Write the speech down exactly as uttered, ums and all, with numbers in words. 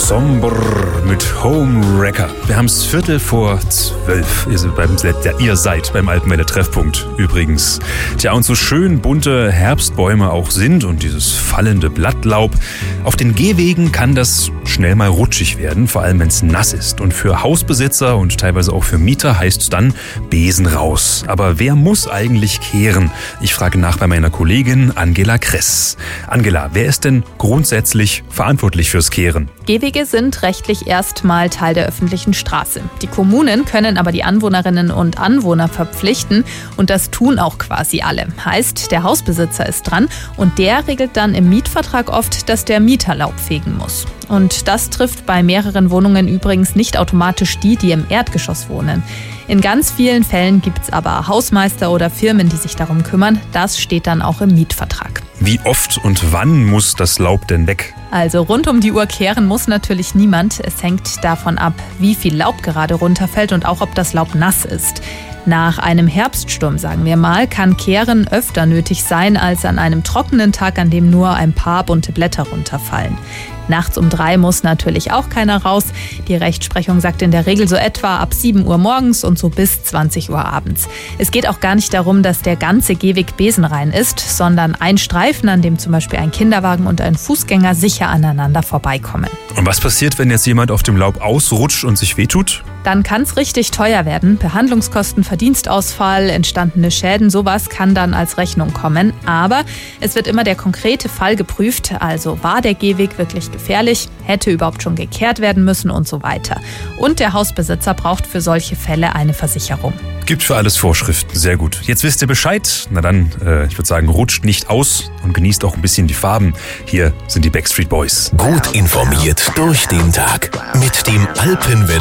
Sombre mit Homewrecker. Wir haben es Viertel vor zwölf. Ihr, beim, ja, ihr seid beim Alpenwelle Treffpunkt übrigens. Tja, und so schön bunte Herbstbäume auch sind und dieses fallende Blattlaub, auf den Gehwegen kann das schnell mal rutschig werden, vor allem wenn es nass ist. Und für Hausbesitzer und teilweise auch für Mieter heißt es dann Besen raus. Aber wer muss eigentlich kehren? Ich frage nach bei meiner Kollegin Angela Kress. Angela, wer ist denn grundsätzlich verantwortlich fürs Kehren? Gehwege sind rechtlich erstmal Teil der öffentlichen Straße. Die Kommunen können aber die Anwohnerinnen und Anwohner verpflichten und das tun auch quasi alle. Heißt, der Hausbesitzer ist dran und der regelt dann im Mietvertrag oft, dass der Mieter Laub fegen muss. Und das trifft bei mehreren Wohnungen übrigens nicht automatisch die, die im Erdgeschoss wohnen. In ganz vielen Fällen gibt es aber Hausmeister oder Firmen, die sich darum kümmern. Das steht dann auch im Mietvertrag. Wie oft und wann muss das Laub denn weg? Also rund um die Uhr kehren muss natürlich niemand. Es hängt davon ab, wie viel Laub gerade runterfällt und auch, ob das Laub nass ist. Nach einem Herbststurm, sagen wir mal, kann Kehren öfter nötig sein als an einem trockenen Tag, an dem nur ein paar bunte Blätter runterfallen. Nachts um drei muss natürlich auch keiner raus. Die Rechtsprechung sagt in der Regel so etwa ab sieben Uhr morgens und so bis zwanzig Uhr abends. Es geht auch gar nicht darum, dass der ganze Gehweg besenrein ist, sondern ein Streifen, an dem zum Beispiel ein Kinderwagen und ein Fußgänger sicher aneinander vorbeikommen. Und was passiert, wenn jetzt jemand auf dem Laub ausrutscht und sich wehtut? Dann kann es richtig teuer werden. Behandlungskosten, Verdienstausfall, entstandene Schäden, sowas kann dann als Rechnung kommen. Aber es wird immer der konkrete Fall geprüft. Also war der Gehweg wirklich gefährlich, hätte überhaupt schon gekehrt werden müssen und so weiter. Und der Hausbesitzer braucht für solche Fälle eine Versicherung. Gibt für alles Vorschriften, sehr gut. Jetzt wisst ihr Bescheid. Na dann, äh, ich würde sagen, rutscht nicht aus und genießt auch ein bisschen die Farben. Hier sind die Backstreet Boys. Gut informiert durch den Tag mit dem Alpenwelle